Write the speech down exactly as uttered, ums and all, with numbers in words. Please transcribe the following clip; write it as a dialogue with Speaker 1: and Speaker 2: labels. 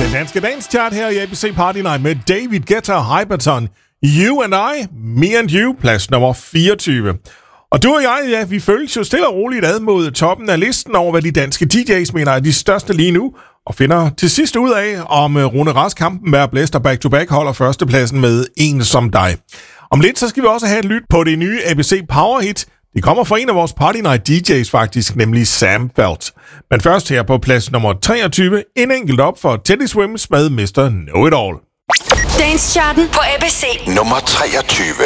Speaker 1: Den danske dance chart her i A B C Party Night med David Guetta, Hyperton, You and I, Me and You, plads nummer fireogtyve. Og du og jeg, ja, vi følges jo stille og roligt ad mod toppen af listen over, hvad de danske D J's mener er de største lige nu, og finder til sidst ud af, om Rune Rask Kampenberg Blæster back-to-back holder førstepladsen med En som dig. Om lidt, så skal vi også have et lyt på det nye A B C Power Hit. Det kommer fra en af vores Party Night D J's faktisk, nemlig Sam Feldt. Men først her på plads nummer treogtyve, en enkelt op for Teddy Swims med mister Know It All.
Speaker 2: Dance charten på A B C.
Speaker 3: Nummer treogtyve.